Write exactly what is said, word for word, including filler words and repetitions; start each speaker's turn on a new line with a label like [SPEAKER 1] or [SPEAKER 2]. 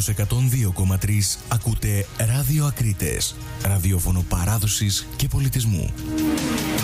[SPEAKER 1] Στους εκατόν δύο κόμμα τρία ακούτε Ράδιο Ακρίτες, ραδιόφωνο παράδοσης και πολιτισμού.